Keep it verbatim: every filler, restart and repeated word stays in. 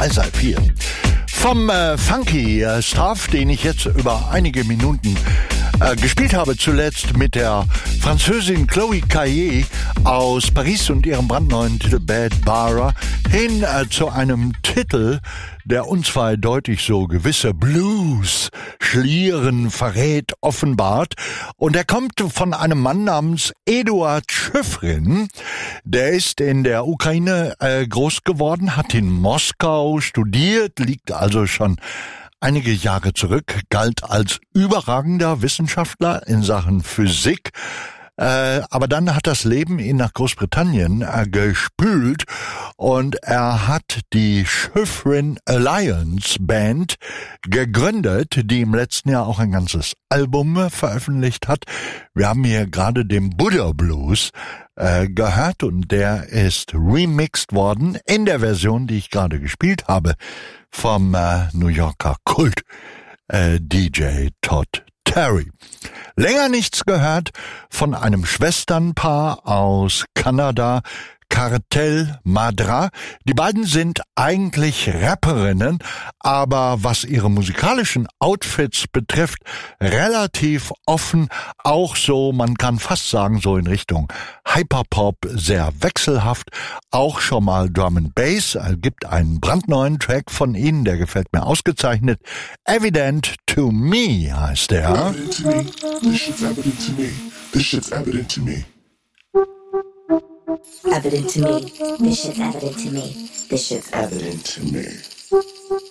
drei seit vier. Vom äh, funky äh, Stuff, den ich jetzt über einige Minuten äh, gespielt habe, zuletzt mit der Französin Chloe Caillet aus Paris und ihrem brandneuen Titel Bad Bara, hin äh, zu einem Titel, der unzweideutig so gewisse Blues, Schlieren verrät, offenbart. Und er kommt von einem Mann namens Eduard Schifrin. Der ist in der Ukraine äh, groß geworden, hat in Moskau studiert, liegt also schon einige Jahre zurück, galt als überragender Wissenschaftler in Sachen Physik. Äh, aber dann hat das Leben ihn nach Großbritannien äh, gespült und er hat die Schifrin Alliance Band gegründet, die im letzten Jahr auch ein ganzes Album veröffentlicht hat. Wir haben hier gerade den Buddha Blues äh, gehört und der ist remixed worden in der Version, die ich gerade gespielt habe, vom äh, New Yorker Kult äh, D J Todd Terry. Länger nichts gehört von einem Schwesternpaar aus Kanada, Cartel Madra. Die beiden sind eigentlich Rapperinnen, aber was ihre musikalischen Outfits betrifft, relativ offen, auch so, man kann fast sagen, so in Richtung Hyperpop, sehr wechselhaft, auch schon mal Drum and Bass, es gibt einen brandneuen Track von ihnen, der gefällt mir ausgezeichnet, Evident to Me heißt der. Evident to me, this shit's evident to me, this shit's evident to me. Evident to me. This shit's evident to me. This shit's Evident to me.